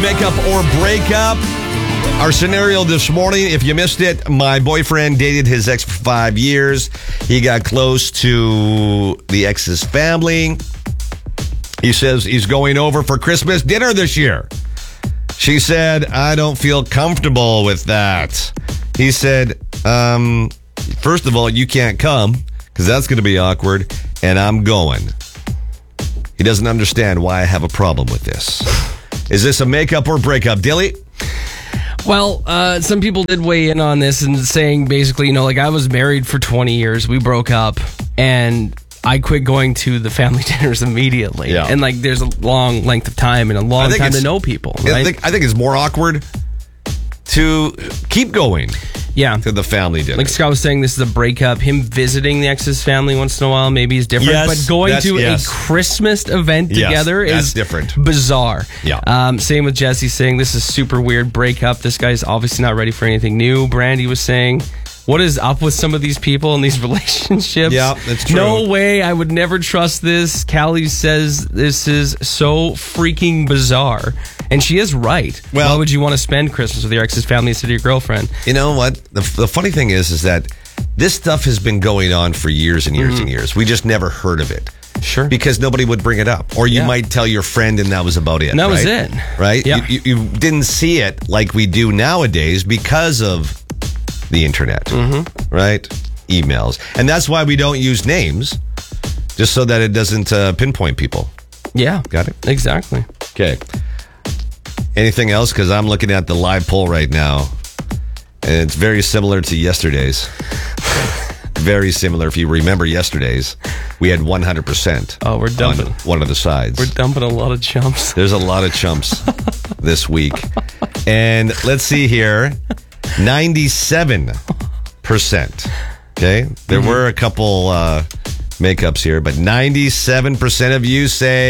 Makeup or breakup. Our scenario this morning, if you missed it, my boyfriend dated his ex for 5 years. He got close to the ex's family. He says he's going over for Christmas dinner this year. She said, I don't feel comfortable with that. He said, first of all, you can't come because that's going to be awkward, and I'm going. He doesn't understand why I have a problem with this. Is this a makeup or breakup, Dilly? Well, some people did weigh in on this and saying basically, like I was married for 20 years. We broke up and I quit going to the family dinners immediately. Yeah. And like there's a long length of time and a long time to know people. Right? I think it's more awkward to keep going to the family dinner. Like Scott was saying, this is a breakup. Him visiting the ex's family once in a while maybe is different. Yes, but going to a Christmas event together is different. Bizarre. Yeah. Same with Jesse saying this is super weird breakup. This guy's obviously not ready for anything new. Brandy was saying, what is up with some of these people in these relationships? Yeah, that's true. No way. I would never trust this. Callie says this is so freaking bizarre. And she is right. Well, why would you want to spend Christmas with your ex's family instead of your girlfriend? You know what? The funny thing is that this stuff has been going on for years and years and years. We just never heard of it. Sure. Because nobody would bring it up. Or you might tell your friend and that was about it. And that was it. Right? Yeah. You didn't see it like we do nowadays because of the internet. Right? Emails. And that's why we don't use names. Just so that it doesn't pinpoint people. Yeah. Got it? Exactly. Okay. Anything else? Because I'm looking at the live poll right now. And it's very similar to yesterday's. Very similar. If you remember yesterday's, we had 100%. Oh, we're dumping. On one of the sides. We're dumping a lot of chumps. There's a lot of chumps this week. And let's see here. 97%. Okay. There were a couple makeups here, but 97% of you say